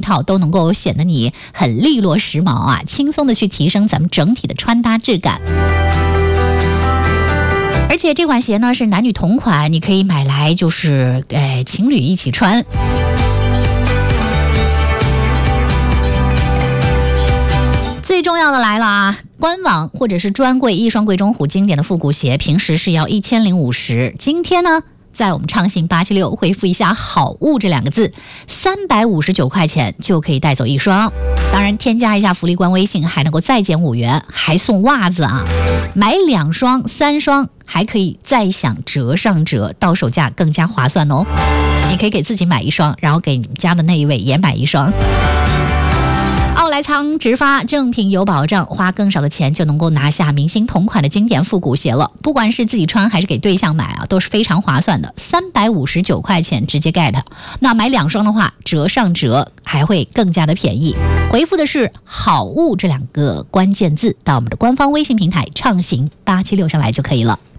套都能够显得你很利落时髦啊，轻松的去提升咱们整体的穿搭质感。而且这款鞋呢是男女同款，你可以买来就是情侣一起穿。最重要的来了啊！官网或者是专柜一双贵中虎经典的复古鞋，平时是要1050，今天呢，在我们畅信876回复一下好物这2个字，359块钱就可以带走一双。当然添加一下福利官微信还能够再减5元，还送袜子啊！买2双3双还可以再享折上折，到手价更加划算哦。你可以给自己买1双，然后给你们家的那一位也买1双。奥莱仓直发，正品有保障，花更少的钱就能够拿下明星同款的经典复古鞋了。不管是自己穿还是给对象买啊，都是非常划算的，359块钱直接 get。那买2双的话，折上折还会更加的便宜。回复的是好物这2个关键字到我们的官方微信平台畅行876上来就可以了。